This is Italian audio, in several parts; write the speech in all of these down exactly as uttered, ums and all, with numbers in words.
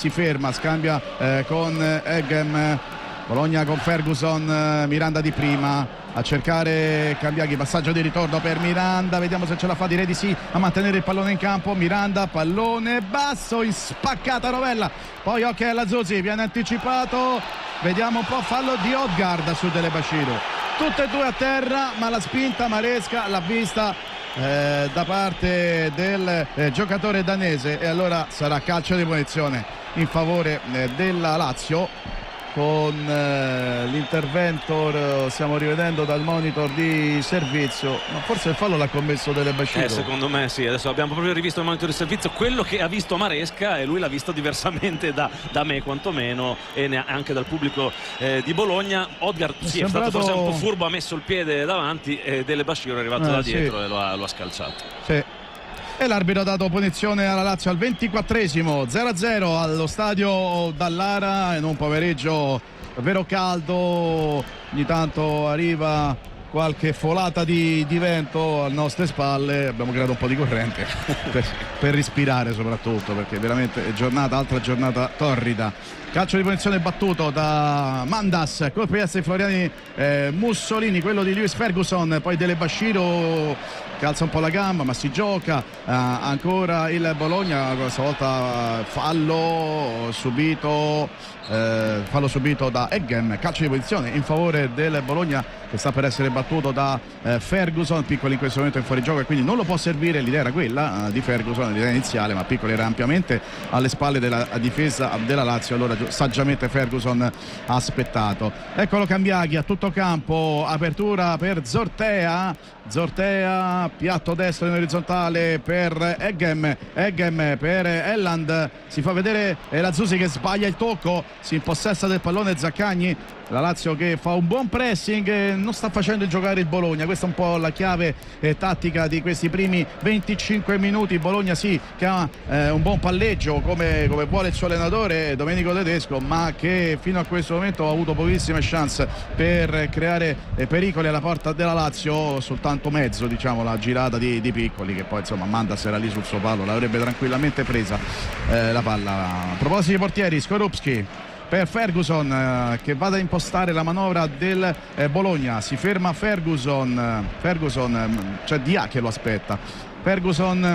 si ferma, scambia eh, con Eggem, Bologna con Ferguson, Miranda di prima a cercare Cambiaghi, passaggio di ritorno per Miranda, vediamo se ce la fa, direi di sì, a mantenere il pallone in campo. Miranda, pallone basso in spaccata rovella, poi occhio alla Zuzzi, viene anticipato, vediamo un po', fallo di Odgaard su Delebashiru, tutte e due a terra, ma la spinta Maresca l'ha vista eh, da parte del eh, giocatore danese, e allora sarà calcio di punizione in favore eh, della Lazio. Con eh, l'intervento, stiamo rivedendo dal monitor di servizio, ma forse il fallo l'ha commesso Delebashiru. Eh, secondo me sì, adesso abbiamo proprio rivisto il monitor di servizio, quello che ha visto Maresca, e lui l'ha visto diversamente da, da me quantomeno, e anche dal pubblico eh, di Bologna. Odgaard sì, è, sembrato... è stato forse un po' furbo, ha messo il piede davanti e Delebashiru è arrivato eh, da dietro sì. e lo ha, lo ha scalciato. Sì. E l'arbitro ha dato punizione alla Lazio al ventiquattresimo, zero a zero allo stadio Dallara, in un pomeriggio vero caldo, ogni tanto arriva qualche folata di, di vento alle nostre spalle, abbiamo creato un po' di corrente per, per respirare soprattutto, perché veramente è giornata, altra giornata torrida. Calcio di punizione battuto da Mandas, colpo di essere Floriani eh, Mussolini, quello di Lewis Ferguson, poi Delebashiru calza un po' la gamba, ma si gioca eh, ancora il Bologna, questa volta fallo subito eh, fallo subito da Eggem, calcio di punizione in favore del Bologna che sta per essere battuto da eh, Ferguson. Piccoli in questo momento in fuorigioco e quindi non lo può servire, l'idea era quella eh, di Ferguson, l'idea iniziale, ma Piccoli era ampiamente alle spalle della difesa della Lazio, allora saggiamente Ferguson ha aspettato. Eccolo Cambiaghi a tutto campo, apertura per Zortea, Zortea, piatto destro in orizzontale per Eggem, Eggem per Elland, si fa vedere la Zusi che sbaglia il tocco, si impossessa del pallone Zaccagni. La Lazio che fa un buon pressing e non sta facendo giocare il Bologna, questa è un po' la chiave eh, tattica di questi primi venticinque minuti. Bologna sì che ha eh, un buon palleggio come, come vuole il suo allenatore Domenico Tedesco, ma che fino a questo momento ha avuto pochissime chance per creare eh, pericoli alla porta della Lazio, soltanto mezzo diciamo la girata di, di Piccoli, che poi insomma Mandas era lì sul suo palo, l'avrebbe tranquillamente presa eh, la palla. A proposito di portieri, Skorupski per Ferguson eh, che vada a impostare la manovra del eh, Bologna, si ferma Ferguson, Ferguson eh, c'è Dia che lo aspetta, Ferguson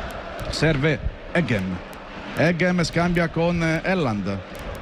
serve Eggem, Eggem scambia con Elland,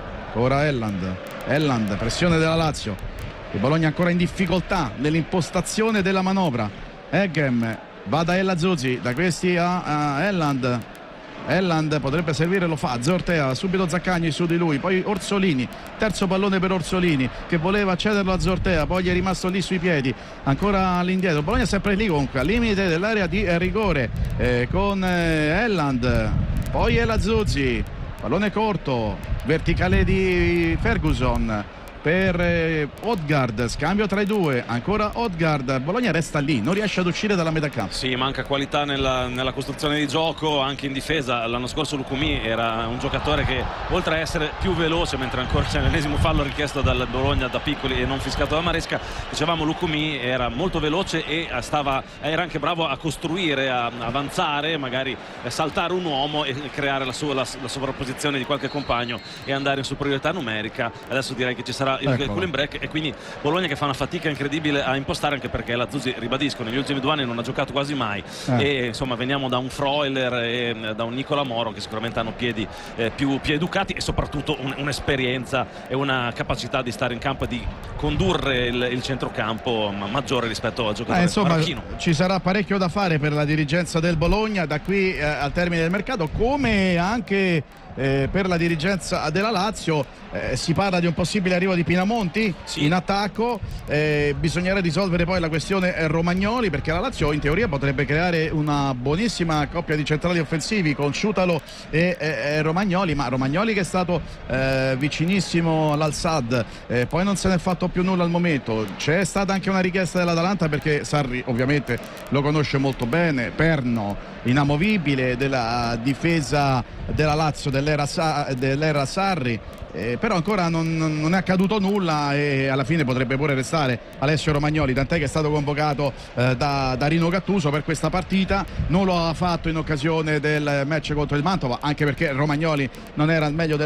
ora Elland, Elland, pressione della Lazio, il Bologna ancora in difficoltà nell'impostazione della manovra, Eggem va da Ella Zuzzi, da questi a, a Elland, Elland potrebbe servire, lo fa Zortea, subito Zaccagni su di lui, poi Orsolini, terzo pallone per Orsolini che voleva cederlo a Zortea, poi gli è rimasto lì sui piedi, ancora all'indietro, Bologna sempre lì comunque al limite dell'area di rigore eh, con eh, Elland, poi è la Zuzzi, pallone corto, verticale di Ferguson per eh, Odgaard, scambio tra i due, ancora Odgaard, Bologna resta lì, non riesce ad uscire dalla metà campo. Sì, manca qualità nella, nella costruzione di gioco, anche in difesa. L'anno scorso Lucumi era un giocatore che oltre a essere più veloce, mentre ancora c'è l'ennesimo fallo richiesto dal Bologna da Piccoli e non fiscato da Maresca, dicevamo Lucumi era molto veloce e stava, era anche bravo a costruire, a avanzare, magari a saltare un uomo e creare la, sua, la, la sovrapposizione di qualche compagno e andare in superiorità numerica. Adesso direi che ci sarà il Eccolo. cooling break e quindi Bologna che fa una fatica incredibile a impostare, anche perché la Zuzzi, ribadisco, negli ultimi due anni non ha giocato quasi mai eh. e insomma veniamo da un Freuler e da un Nicola Moro che sicuramente hanno piedi eh, più, più educati e soprattutto un, un'esperienza e una capacità di stare in campo e di condurre il, il centrocampo maggiore rispetto al giocatore eh, insomma, marocchino. Ci sarà parecchio da fare per la dirigenza del Bologna da qui eh, al termine del mercato, come anche Eh, per la dirigenza della Lazio. Eh, si parla di un possibile arrivo di Pinamonti sì. in attacco, eh, bisognerà risolvere poi la questione eh, Romagnoli, perché la Lazio in teoria potrebbe creare una buonissima coppia di centrali offensivi con Sciutalo e, e, e Romagnoli, ma Romagnoli che è stato eh, vicinissimo all'Al-Sadd, eh, poi non se ne è fatto più nulla al momento. C'è stata anche una richiesta dell'Atalanta, perché Sarri ovviamente lo conosce molto bene, perno inamovibile della difesa della Lazio dell'era, Sa- dell'era Sarri, eh, però ancora non, non è accaduto nulla e alla fine potrebbe pure restare Alessio Romagnoli, tant'è che è stato convocato eh, da, da Rino Gattuso per questa partita, non lo ha fatto in occasione del match contro il Mantova, anche perché Romagnoli non era al meglio del